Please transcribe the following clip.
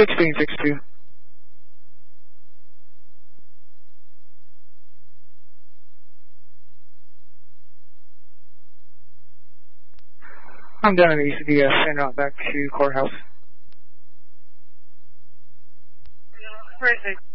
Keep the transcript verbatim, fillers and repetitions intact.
sixteen sixty-two. I'm down in the E C D S and out back to courthouse. Perfect.